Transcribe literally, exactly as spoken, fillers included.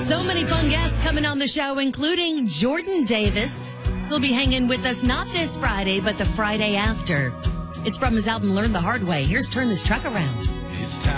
So many fun guests coming on the show, including Jordan Davis. He'll be hanging with us not this Friday, but the Friday after. It's from his album Learn the Hard Way. Here's Turn This Truck Around.